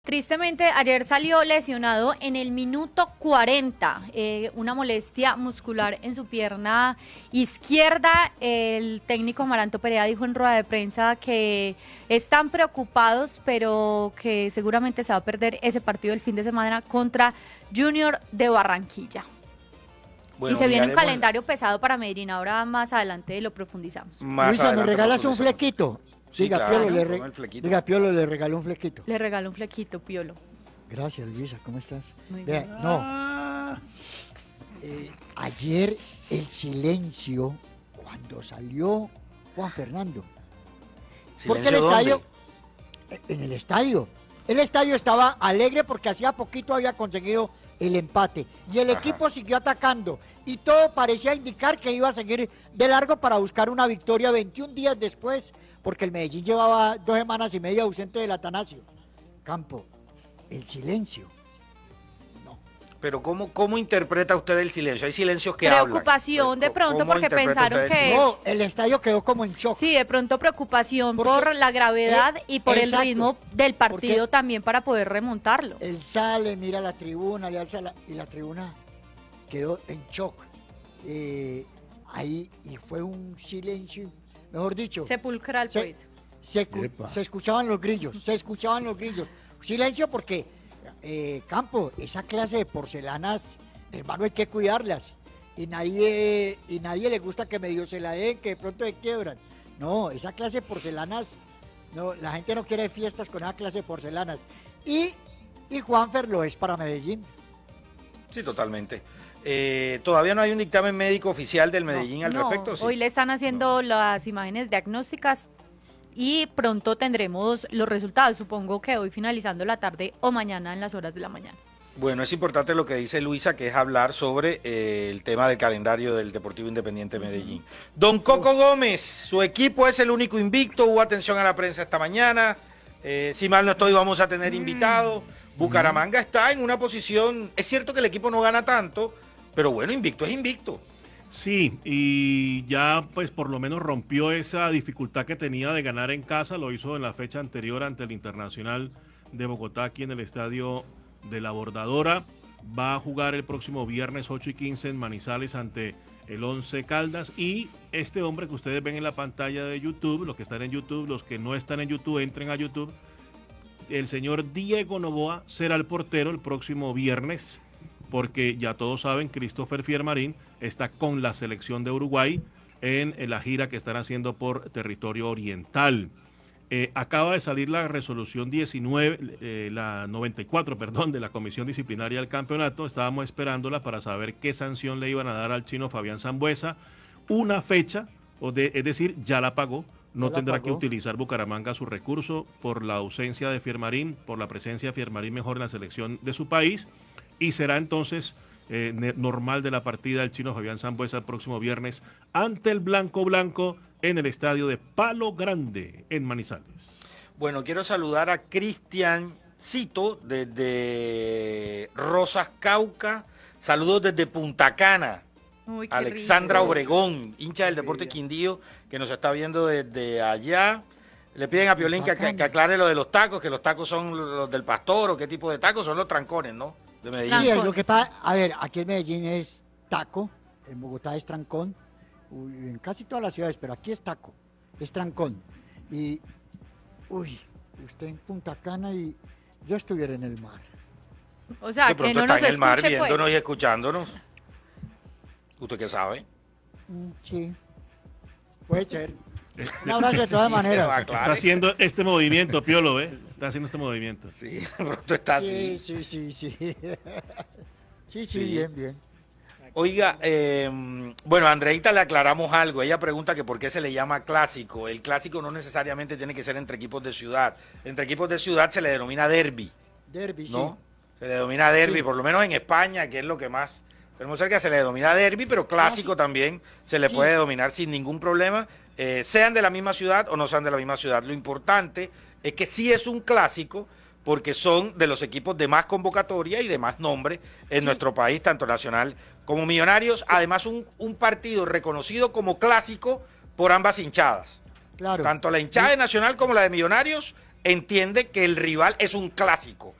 Tristemente, ayer salió lesionado en el minuto 40, una molestia muscular en su pierna izquierda. El técnico Amaranto Perea dijo en rueda de prensa que están preocupados, pero que seguramente se va a perder ese partido el fin de semana contra Junior de Barranquilla. Bueno, y se viene un calendario pesado para Medellín. Ahora más adelante lo profundizamos. Luisa, ¿me regalas un flequito? Sí, Diga, claro, Piolo, le regaló un flequito. Le regaló un flequito, Piolo. Gracias, Luisa, ¿cómo estás? Muy Vea, bien. no. Ayer el silencio cuando salió Juan Fernando. Porque el estadio, en el estadio estaba alegre porque hacía poquito había conseguido el empate y el equipo siguió atacando y todo parecía indicar que iba a seguir de largo para buscar una victoria 21 días después, porque el Medellín llevaba 2 semanas y media ausente del Atanasio. Campo, el silencio. Pero ¿cómo interpreta usted el silencio? Hay silencios que hablan. Preocupación de pronto porque pensaron que... No, el estadio quedó como en shock. Sí, de pronto preocupación por la gravedad y por el ritmo del partido también para poder remontarlo. Él sale, mira la tribuna, le alza y la tribuna quedó en shock. Ahí, y fue un silencio, mejor dicho. Sepulcral, pues. Se escuchaban los grillos, Silencio porque... Campo, esa clase de porcelanas, hermano, hay que cuidarlas. Y nadie le gusta que medio se la den, que de pronto se quiebran. No, esa clase de porcelanas, no, la gente no quiere fiestas con esa clase de porcelanas. Y Juanfer lo es para Medellín. Sí, totalmente. Todavía no hay un dictamen médico oficial del Medellín al respecto. ¿Sí? Hoy le están haciendo las imágenes diagnósticas y pronto tendremos los resultados, supongo que hoy finalizando la tarde o mañana en las horas de la mañana. Bueno, es importante lo que dice Luisa, que es hablar sobre el tema del calendario del Deportivo Independiente Medellín. Don Coco Gómez, su equipo es el único invicto, hubo atención a la prensa esta mañana, si mal no estoy vamos a tener invitados. Bucaramanga está en una posición, es cierto que el equipo no gana tanto, pero bueno, invicto es invicto. Sí, y ya pues por lo menos rompió esa dificultad que tenía de ganar en casa, lo hizo en la fecha anterior ante el Internacional de Bogotá aquí en el estadio de La Bordadora. Va a jugar el próximo viernes 8:15 en Manizales ante el Once Caldas, y este hombre que ustedes ven en la pantalla de YouTube, los que están en YouTube, los que no están en YouTube, entren a YouTube. El señor Diego Noboa será el portero el próximo viernes, porque ya todos saben, Christopher Fiermarín está con la selección de Uruguay en la gira que están haciendo por territorio oriental. Acaba de salir la resolución 94, de la Comisión Disciplinaria del Campeonato. Estábamos esperándola para saber qué sanción le iban a dar al chino Fabián Sambueza. Una fecha, es decir, ya la pagó. No tendrá que utilizar Bucaramanga su recurso por la ausencia de Fiermarín, por la presencia de Fiermarín mejor en la selección de su país. Y será entonces normal de la partida del chino Fabián Sambueza el próximo viernes ante el Blanco en el estadio de Palo Grande en Manizales. Bueno, quiero saludar a Cristian Cito desde Rosas Cauca. Saludos desde Punta Cana. Uy, Alexandra rico. Obregón, hincha del Deporte Quindío, que nos está viendo desde allá. Le piden a Piolín que aclare lo de los tacos, que los tacos son los del pastor, o qué tipo de tacos son los trancones, ¿no? De Medellín. Sí, es lo que pasa. A ver, aquí en Medellín es taco, en Bogotá es trancón, en casi todas las ciudades, pero aquí es taco, es trancón. Y, usted en Punta Cana y yo estuviera en el mar. O sea, de pronto que no está nos en el mar escuche, viéndonos pues. y escuchándonos. ¿Usted qué sabe? Sí, puede ser. Un abrazo de todas maneras. Está haciendo este movimiento, Piolo, ¿ves? Está haciendo este movimiento. Sí, de pronto está así. Sí. Sí, bien. Oiga, bueno, a Andreita le aclaramos algo. Ella pregunta que por qué se le llama clásico. El clásico no necesariamente tiene que ser entre equipos de ciudad. Entre equipos de ciudad se le denomina derbi. Derbi, ¿no? sí. Se le denomina derbi, Sí. por lo menos en España, que es lo que más tenemos cerca, se le denomina derbi, pero clásico también se le puede denominar sin ningún problema, sean de la misma ciudad o no sean de la misma ciudad. Lo importante es que sí es un clásico, porque son de los equipos de más convocatoria y de más nombre en nuestro país, tanto nacional como Millonarios. Además, un partido reconocido como clásico por ambas hinchadas. Claro. Tanto la hinchada de Nacional como la de Millonarios entiende que el rival es un clásico